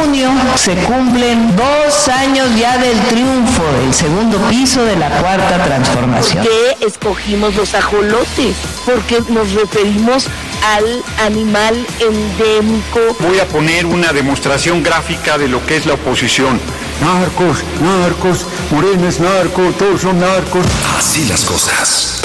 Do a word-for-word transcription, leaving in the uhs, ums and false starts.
junio se cumplen dos años ya del triunfo del segundo piso de la Cuarta Transformación. ¿Por qué escogimos los ajolotes? Porque nos referimos al animal endémico. Voy a poner una demostración gráfica de lo que es la oposición. Narcos, narcos, Morena es narco, todos son narcos. Así las cosas.